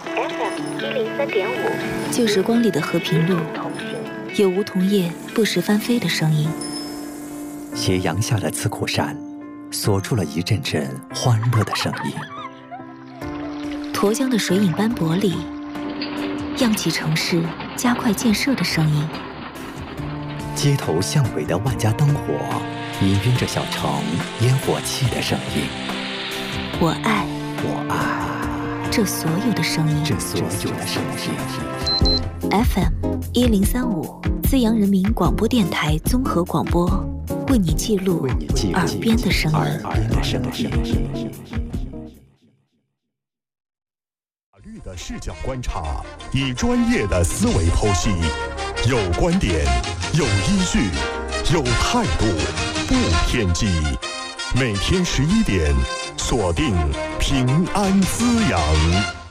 FM103.5， 旧时光里的和平路，有梧桐叶不时翻飞的声音。 斜阳下的刺库山，锁住了一阵阵欢乐的声音。 沱江的水影斑驳里，漾起城市加快建设的声音。 街头巷尾的万家灯火，氤氲着小城烟火气的声音。 我爱这所有的声音。FM1035，资阳人民广播电台综合广播，为你记录耳边的声音。 法律的视角观察，以专业的思维剖析，有观点，有依据，有态度，不偏激。每天11点，锁定平安滋养。